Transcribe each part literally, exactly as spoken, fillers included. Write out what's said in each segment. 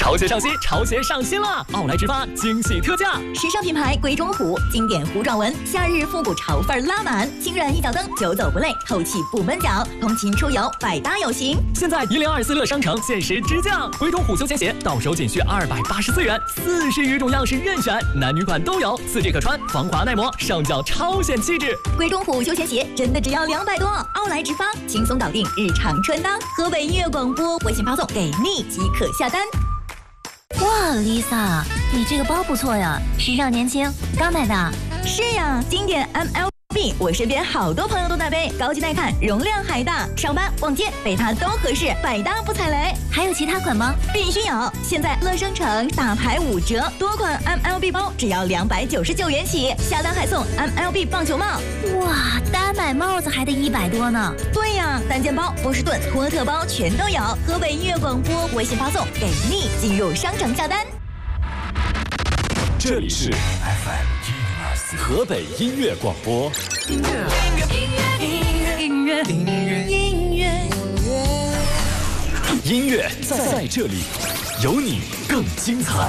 潮鞋上新，潮鞋上新了！奥莱直发惊喜特价， 时尚品牌龟中虎，经典糊状纹，夏日复古潮范拉满，轻软一脚蹬，久走不累，透气不闷脚，通勤出游百搭有型。 现在一零二四乐商城限时直降，龟中虎休闲鞋到手仅需二百八十四元，四十余种样式任选，男女款都有，四季可穿，防滑耐磨，上脚超显气质。 龟中虎休闲鞋真的只要两百多，奥莱直发轻松搞定日常穿搭。河北音乐广播微信发送给你即可下单。 哇 ，Lisa， 你这个包不错呀，时尚年轻，刚买的。 是呀，经典 M L B， 我身边好多朋友都在背，高级耐看，容量还大，上班逛街背它都合适，百搭不踩雷。 还有其他款吗？ 必须有！现在乐商城大牌五折，多款 M L B 包只要两百九十九元起，下单还送 M L B 棒球帽。 哇，单买帽子还得一百多呢。 对呀，单件包、波士顿、托特包全都有。河北音乐广播微信发送给你，进入商城下单。 这里是 F M 一零二四河北音乐广播。音乐，音乐，音乐，音乐，音乐，音乐，音乐在在这里，有你更精彩。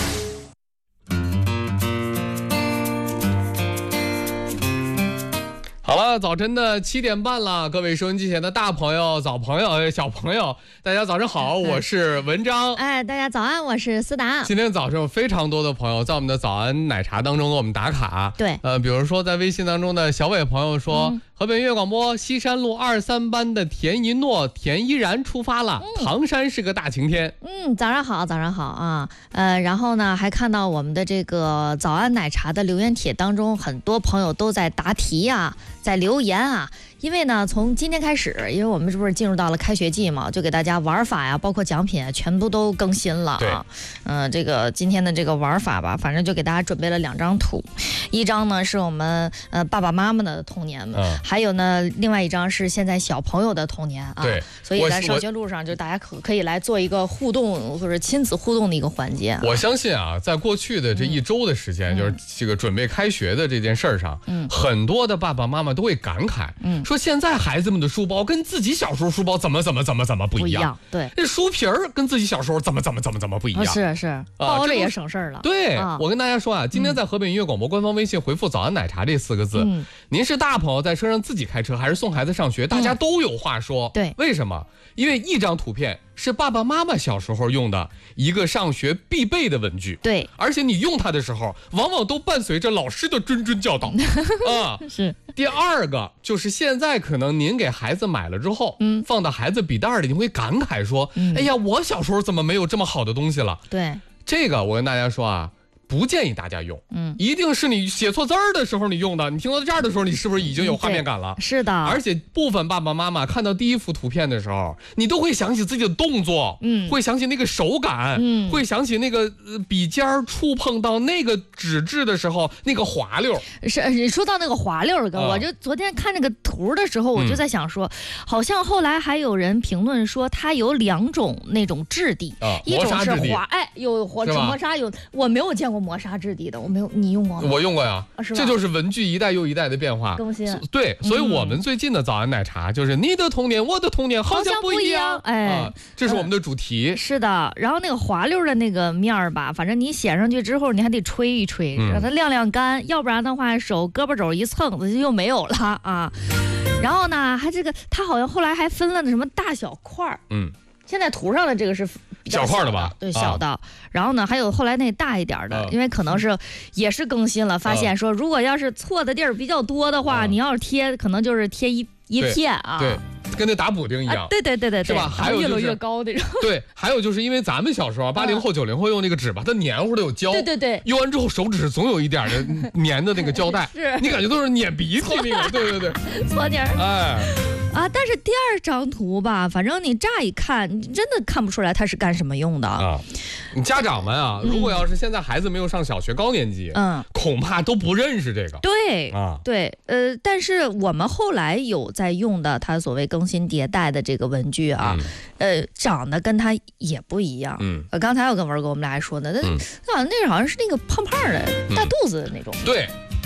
好了，早晨的七点半了，各位收音机前的大朋友、小朋友、小朋友，大家早上好，我是文章。 哎，大家早安，我是思达。 今天早上有非常多的朋友在我们的早安奶茶当中给我们打卡。 对， 呃，比如说在微信当中的小伟朋友说，嗯、河北音乐广播西山路二三班的田一诺、田依然出发了，嗯、唐山是个大晴天。 嗯，早上好，早上好啊。呃，然后呢，还看到我们的这个早安奶茶的留言帖当中，很多朋友都在答题呀、啊。在留言啊，因为呢，从今天开始，因为我们这不是进入到了开学季嘛，就给大家玩法呀，包括奖品啊，全部都更新了啊。嗯、呃，这个今天的这个玩法吧，反正就给大家准备了两张图，一张呢是我们呃爸爸妈妈的童年嘛，嗯、还有呢另外一张是现在小朋友的童年啊。 对， 所以在上学路上就大家可可以来做一个互动或者亲子互动的一个环节、啊。 我相信啊，在过去的这一周的时间，嗯、就是这个准备开学的这件事儿上，嗯，很多的爸爸妈妈都会感慨，嗯，说现在孩子们的书包跟自己小时候书包怎么怎么怎么怎么不一样？ 不一样，对， 这书皮儿跟自己小时候怎么怎么怎么怎么不一样？ 哦、是是，包着也省事儿了。 啊、对、啊，我跟大家说啊，今天在河北音乐广播官方微信回复“早安奶茶”这四个字，嗯，您是大朋友在车上自己开车，还是送孩子上学，大家都有话说。 对、嗯， 为什么？因为一张图片是爸爸妈妈小时候用的一个上学必备的文具， 对， 而且你用它的时候，往往都伴随着老师的谆谆教导啊。 是。 第二个就是现在可能您给孩子买了之后，嗯，放到孩子笔袋里，你会感慨说，嗯、哎呀，我小时候怎么没有这么好的东西了？ 对， 这个我跟大家说啊。不建议大家用，嗯，一定是你写错字儿的时候你用的。你听到这儿的时候，你是不是已经有画面感了？ 嗯、是的。而且部分爸爸妈妈看到第一幅图片的时候，你都会想起自己的动作，嗯，会想起那个手感，嗯，会想起那个笔尖触碰到那个纸质的时候那个滑溜。 是，你说到那个滑溜哥、嗯，我就昨天看那个图的时候，我就在想说，嗯、好像后来还有人评论说它有两种那种质地， 啊、 一种是滑，哎，有滑磨砂，有我没有见过。磨砂质地的我没有，你用过吗？ 我用过呀， 啊、是吧？ 这就是文具一代又一代的变化更新。 对，所以我们最近的早安奶茶就是你的童年，我的童年好像不一样。 哎、 啊，这是我们的主题、 嗯。是的，然后那个滑溜的那个面儿吧，反正你写上去之后，你还得吹一吹，嗯、让它晾晾干，要不然的话手胳膊肘一蹭，它就又没有了啊。然后呢，还这个它好像后来还分了那什么大小块儿，嗯。现在图上的这个是比较小块的吧？ 对，小的、啊。然后呢，还有后来那大一点的、啊，因为可能是也是更新了，发现说如果要是错的地儿比较多的话，啊、你要是贴，可能就是贴一一片啊。 对。跟那打补丁一样、 啊，对对对对对， 是吧？还有、就是、 越摞越高那种。 对，还有就是因为咱们小时候八零后、九零后用那个纸吧，它黏糊的有胶， 对对对， 用完之后手指总有一点的粘的那个胶带， 是你感觉都是撵鼻涕那个，对对对， 搓泥儿， 哎。 啊，但是第二张图吧，反正你乍一看，你真的看不出来它是干什么用的啊。 你家长们啊，嗯、如果要是现在孩子没有上小学高年级，嗯，恐怕都不认识这个。 对啊，对，呃，但是我们后来有在用的，它所谓更新迭代的这个文具啊，嗯、呃，长得跟它也不一样。嗯，呃，刚才我跟文哥我们俩还说呢，那、嗯、好像那好像是那个胖胖的、大肚子的那种。 对。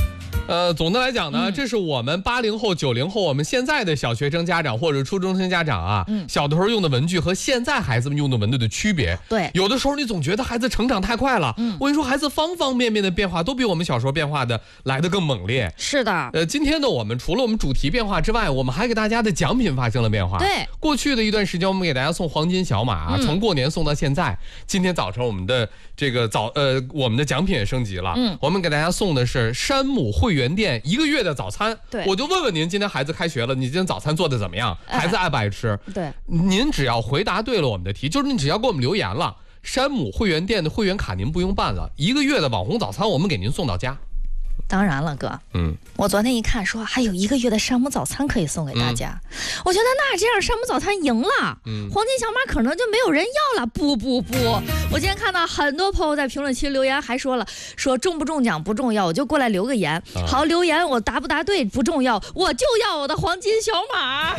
呃，总的来讲呢，嗯、这是我们八零后、九零后，我们现在的小学生家长或者初中生家长啊，嗯、小的时候用的文具和现在孩子们用的文具的区别。 对， 有的时候你总觉得孩子成长太快了，嗯、我跟你说，孩子方方面面的变化都比我们小时候变化的来得更猛烈。 是的。 呃，今天呢，我们除了我们主题变化之外，我们还给大家的奖品发生了变化。 对， 过去的一段时间，我们给大家送黄金小马，嗯、从过年送到现在。今天早晨我们的这个早呃，我们的奖品也升级了。嗯，我们给大家送的是山姆会员店一个月的早餐。 对， 我就问问您，今天孩子开学了，你今天早餐做的怎么样？孩子爱不爱吃？ 对， 您只要回答对了我们的题，就是你只要给我们留言了，山姆会员店的会员卡您不用办了，一个月的网红早餐我们给您送到家。 当然了，哥，嗯，我昨天一看说还有一个月的山姆早餐可以送给大家，嗯、我觉得那这样山姆早餐赢了，嗯，黄金小马可能就没有人要了。不不不，我今天看到很多朋友在评论区留言，还说了说中不中奖不重要，我就过来留个言，啊、好留言我答不答对不重要，我就要我的黄金小马。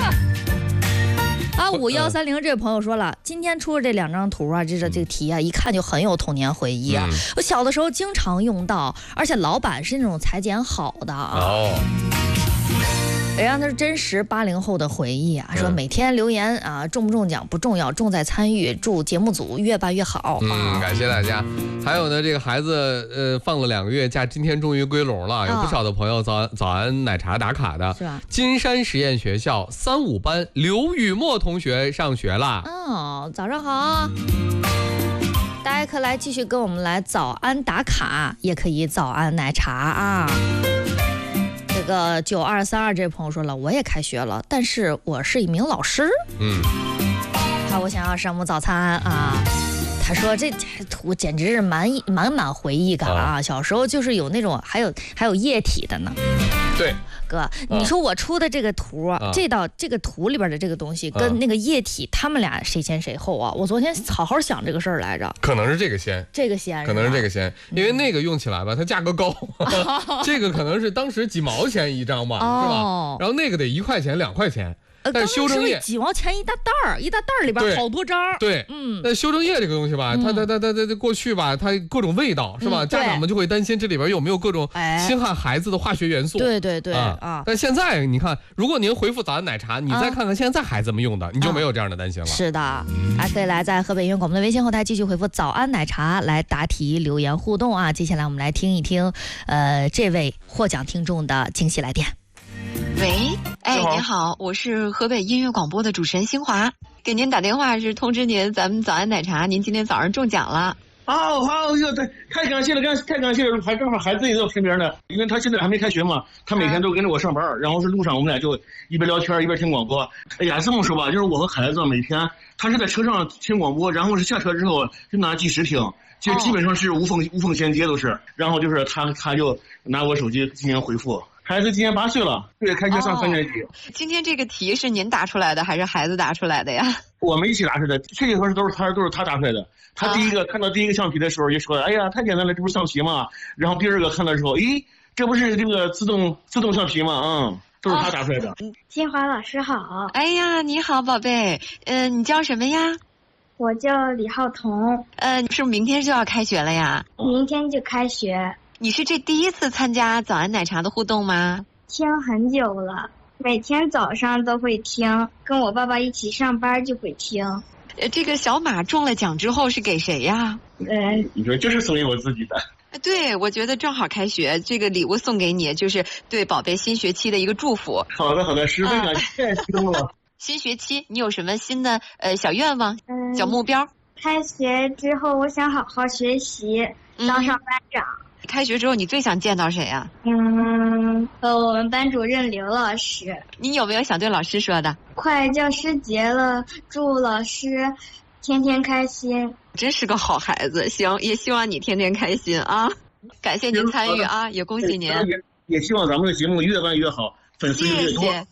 啊，五幺三零这位朋友说了，今天出的这两张图啊，这个这个题啊，一看就很有童年回忆啊。嗯、我小的时候经常用到，而且老板是那种裁剪好的啊。哦。人家那是真实八零后的回忆啊，说每天留言啊，中不中奖不重要，重在参与，祝节目组越办越好。 嗯，感谢大家。还有呢，这个孩子呃放了两个月假，今天终于归笼了，有不少的朋友早安早安奶茶打卡的。 是吧？ 金山实验学校三五班刘雨墨同学上学啦。 哦，早上好。大家可来继续跟我们来早安打卡，也可以早安奶茶啊。这个九二三二这位朋友说了，我也开学了，但是我是一名老师。嗯，他我想要山姆早餐啊。他说这图简直是满满满回忆感啊！啊小时候就是有那种，还有还有液体的呢。 对， 哥，啊、你说我出的这个图，啊、这道这个图里边的这个东西跟那个液体，啊、他们俩谁先谁后啊？我昨天好好想这个事儿来着。 可能是这个先， 这个先， 可能是这个先，因为那个用起来吧，它价格高，这个可能是当时几毛钱一张吧，哦、是吧？然后那个得一块钱两块钱。但是修正液几毛钱一大袋儿，一大袋儿里边好多张。 对，嗯，那修正液这个东西吧，它它它它它过去吧，它各种味道是吧？家长们就会担心这里边有没有各种侵害孩子的化学元素。 对对对啊！ 但现在你看，如果您回复早安奶茶，你再看看现在孩子们用的，你就没有这样的担心了。 是的，还可以来在河北音乐广播的微信后台继续回复早安奶茶来答题留言互动啊！接下来我们来听一听，呃，这位获奖听众的惊喜来电。 喂，哎，您好，我是河北音乐广播的主持人新华，给您打电话是通知您，咱们早安奶茶，您今天早上中奖了。 哦，好哟，太太感谢了，干太感谢了，还正好孩子也在我身边呢，因为他现在还没开学嘛，他每天都跟着我上班，然后是路上我们俩就一边聊天一边听广播。哎呀，这么说吧，就是我和孩子每天他是在车上听广播，然后是下车之后就拿计时听。就基本上是无缝无缝衔接都是，然后就是他他就拿我手机进行回复。孩子今年八岁了，对，开学上三年级。 哦、今天这个题是您答出来的还是孩子答出来的呀？ 我们一起答出来的，确切说是都是他都是他答出来的。他第一个、啊、看到第一个橡皮的时候就说：“哎呀，太简单了，这不是橡皮吗？”然后第二个看到的时候，咦，这不是这个自动自动橡皮吗？嗯，都是他答出来的。哦、 金华老师好。 哎呀，你好，宝贝。嗯、呃，你叫什么呀？ 我叫李浩彤。 呃，是不是明天就要开学了呀？ 明天就开学。 你是这第一次参加早安奶茶的互动吗？ 听很久了，每天早上都会听，跟我爸爸一起上班就会听。 呃，这个小马中了奖之后是给谁呀？ 嗯，你说这是送给我自己的。 对，我觉得正好开学，这个礼物送给你，就是对宝贝新学期的一个祝福。 好的，好的，十分感谢，太激动了。 新学期你有什么新的呃小愿望、嗯、小目标？ 开学之后我想好好学习，当上班长。嗯、 开学之后你最想见到谁呀、 啊？嗯，呃，我们班主任刘老师。 你有没有想对老师说的？ 快教师节了，祝老师天天开心。 真是个好孩子，行，也希望你天天开心啊！感谢您参与啊，也恭喜您。 也也希望咱们的节目越办越好，粉丝越多。谢谢